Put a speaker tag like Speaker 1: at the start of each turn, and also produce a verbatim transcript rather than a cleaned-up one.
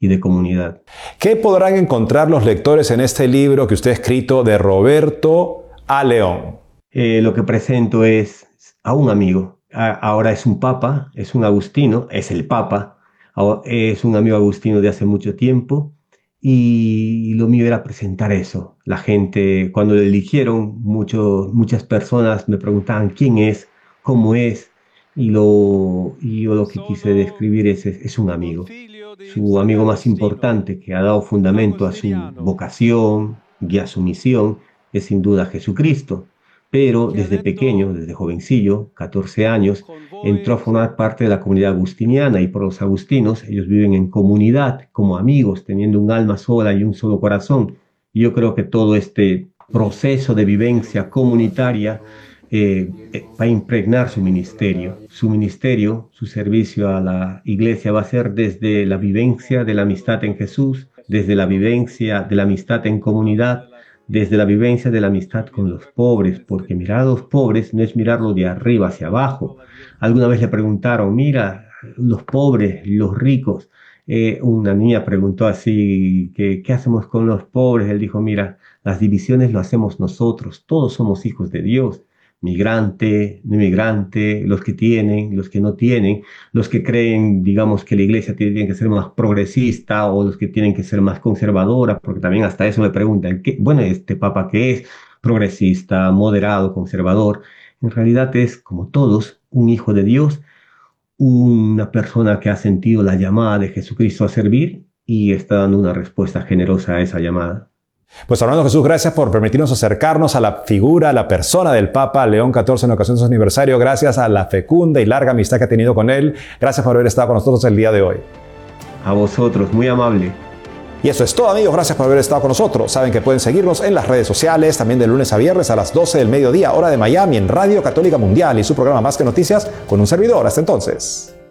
Speaker 1: y de comunidad.
Speaker 2: ¿Qué podrán encontrar los lectores en este libro que usted ha escrito de Roberto A. León?
Speaker 1: Eh, lo que presento es a un amigo. A, ahora es un papa, es un agustino, es el papa. Ahora, es un amigo agustino de hace mucho tiempo. Y lo mío era presentar eso. La gente, cuando lo eligieron, mucho, muchas personas me preguntaban quién es, cómo es. Y, lo, y yo lo que quise describir es, es, es un amigo. Su amigo más importante que ha dado fundamento a su vocación y a su misión es sin duda Jesucristo. Pero desde pequeño, desde jovencillo, catorce años, entró a formar parte de la comunidad agustiniana y por los agustinos ellos viven en comunidad, como amigos, teniendo un alma sola y un solo corazón. Y yo creo que todo este proceso de vivencia comunitaria eh, eh, va a impregnar su ministerio. Su ministerio, su servicio a la iglesia va a ser desde la vivencia de la amistad en Jesús, desde la vivencia de la amistad en comunidad, desde la vivencia de la amistad con los pobres, porque mirar a los pobres no es mirarlo de arriba hacia abajo. Alguna vez le preguntaron, mira, los pobres, los ricos. Eh, una niña preguntó así, ¿qué, ¿qué hacemos con los pobres? Él dijo, mira, las divisiones lo hacemos nosotros, todos somos hijos de Dios. Migrante, no inmigrante, los que tienen, los que no tienen, los que creen, digamos, que la iglesia tiene que ser más progresista o los que tienen que ser más conservadora, porque también hasta eso me preguntan, ¿qué? Bueno, este papa ¿qué es? Progresista, moderado, conservador. En realidad es, como todos, un hijo de Dios, una persona que ha sentido la llamada de Jesucristo a servir y está dando una respuesta generosa a esa llamada.
Speaker 2: Pues hermano Jesús, gracias por permitirnos acercarnos a la figura, a la persona del Papa León catorce en ocasión de su aniversario. Gracias a la fecunda y larga amistad que ha tenido con él. Gracias por haber estado con nosotros el día de hoy.
Speaker 1: A vosotros, muy amable.
Speaker 2: Y eso es todo, amigos. Gracias por haber estado con nosotros. Saben que pueden seguirnos en las redes sociales, también de lunes a viernes a las doce del mediodía, hora de Miami, en Radio Católica Mundial y su programa Más que Noticias con un servidor. Hasta entonces.